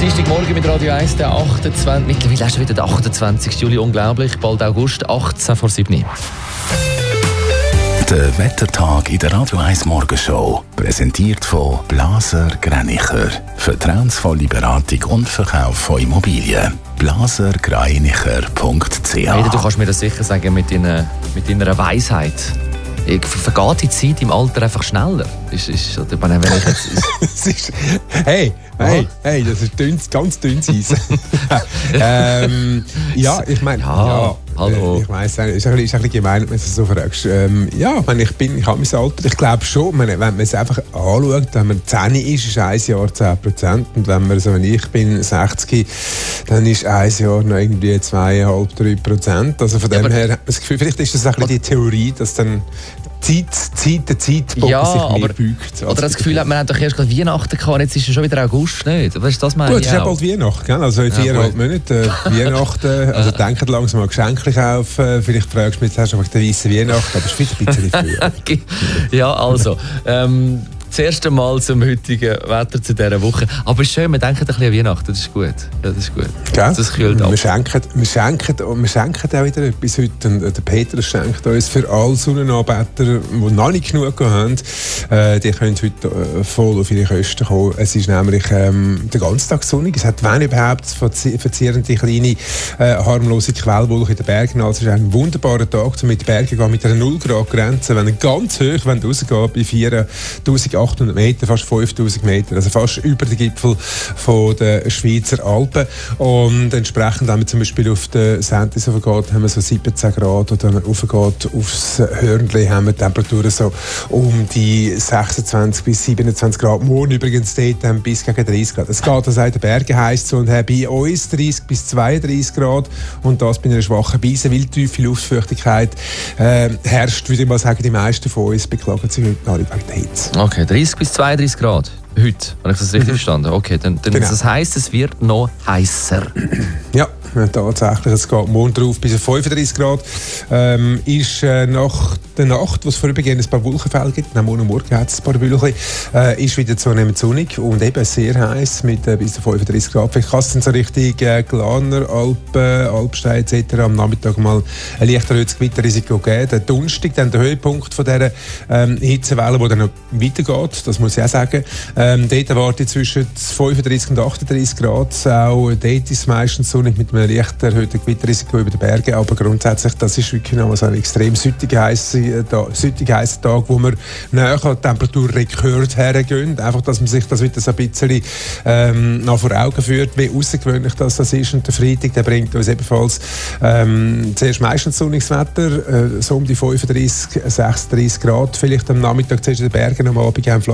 Dienstagmorgen mit Radio 1, der 28. Mittlerweile ist wieder der 28. Juli, unglaublich. Bald August, 18 vor 7. Der Wettertag in der Radio 1 Morgenshow. Präsentiert von Blaser Greinicher. Vertrauensvolle Beratung und Verkauf von Immobilien. blasergreinicher.ch. Du kannst mir das sicher sagen mit deiner Weisheit. Vergeht die Zeit im Alter einfach schneller? Hey, das ist ganz dünnes Eis. Ich meine, hallo. Ich weiss, es ist ein bisschen gemein, wenn du es so fragst. Ich habe mein Alter. Ich glaube schon, wenn man es einfach anschaut, wenn man 10 ist ein Jahr 10%. Und wenn man, so wie ich bin, 60, dann ist ein Jahr noch irgendwie 2,5-3%. Also von dem her hat man das Gefühl, vielleicht ist das ein bisschen die Theorie, dass dann der Zeitpunkt sich mehr beugt. Oder das Gefühl hat, man hat doch erst gerade Weihnachten gehabt, jetzt ist es schon wieder August, nicht? Weißt du, das meine gut, ich es ist ja bald Weihnachten, gell? Also in 4,5 Monaten Weihnachten. Also denkt langsam mal Geschenke kaufen. Vielleicht fragst du mich jetzt erst auf den weißen Weihnachten, aber es ist vielleicht ein bisschen früher. Ja, also, das erste Mal zum heutigen Wetter zu dieser Woche. Aber es ist schön, wir denken ein bisschen an Weihnachten, das ist gut. Ja, das ist gut. Das kühlt ab. Wir schenken auch wieder etwas heute. Und der Peter schenkt uns für alle Sonnenanbeter, die noch nicht genug haben, die können heute voll auf ihre Kosten kommen. Es ist nämlich den ganzen Tag sonnig. Es hat, wenn überhaupt, verzierende kleine harmlose Quellwolke in den Bergen. Also es ist ein wunderbarer Tag, um mit den Bergen gehen, mit einer 0-Grad-Grenze. Wenn ganz hoch rausgeht, bei 4'800 Meter, fast 5000 Meter, also fast über den Gipfel von der Schweizer Alpen. Und entsprechend, wenn man zum Beispiel auf den Sentis raufgeht, haben wir so 17 Grad, oder wenn man raufgeht aufs Hörnli, haben wir Temperaturen so um die 26 bis 27 Grad. Morgen übrigens dort bis gegen 30 Grad. Es geht also in den Bergen heisst so, und bei uns 30 bis 32 Grad, und das bei einer schwachen Brise, weil tiefe Luftfeuchtigkeit herrscht, würde ich mal sagen, die meisten von uns beklagen sich heute alle wegen der Hitze. Okay, 30 bis 32 Grad heute, wenn ich das richtig verstanden habe. Okay, dann genau. Das heisst, es wird noch heißer. Ja, tatsächlich. Es geht morgen drauf bis 35 Grad. Ist nach der Nacht, wo es vorübergehend ein paar Wolkenfälle gibt, am Morgen hat es ein paar Wölkchen, ist wieder zunehmend sonnig und eben sehr heiß mit bis zu 35 Grad. Vielleicht kann es dann so richtig Glaner, Alpen, Alpstein etc. am Nachmittag mal ein leichter Gewitterrisiko geben. Der Donnerstag, dann der Höhepunkt von dieser Hitzewelle, die dann noch weitergeht, das muss ich auch sagen. Dort erwarte ich zwischen 35 und 38 Grad. Auch dort ist es meistens sonnig mit einem leicht erhöhten Gewitterrisiko über den Bergen. Aber grundsätzlich, das ist wirklich noch so ein extrem süttig heißer Tag, wo wir näher an Temperaturrekord hergehen. Einfach, dass man sich das wieder so ein bisschen noch vor Augen führt, wie außergewöhnlich das ist. Und der Freitag, der bringt uns ebenfalls zuerst meistens sonniges Wetter, so um die 35, 36 Grad. Vielleicht am Nachmittag zuerst in den Bergen, am Abend